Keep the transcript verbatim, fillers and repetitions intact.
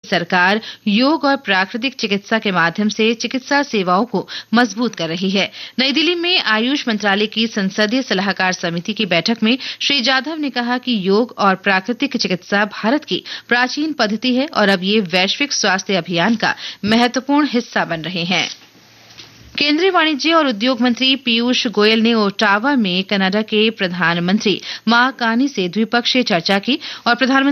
सरकार योग और प्राकृतिक चिकित्सा के माध्यम से चिकित्सा सेवाओं को मजबूत कर रही है। नई दिल्ली में आयुष मंत्रालय की संसदीय सलाहकार समिति की बैठक में श्री जाधव ने कहा कि योग और प्राकृतिक चिकित्सा भारत की प्राचीन पद्धति है और अब ये वैश्विक स्वास्थ्य अभियान का महत्वपूर्ण हिस्सा बन रहे हैं। केंद्रीय वाणिज्य और उद्योग मंत्री पीयूष गोयल ने ओटावा में कनाडा के प्रधानमंत्री मार्क कार्नी से द्विपक्षीय चर्चा की और प्रधानमंत्री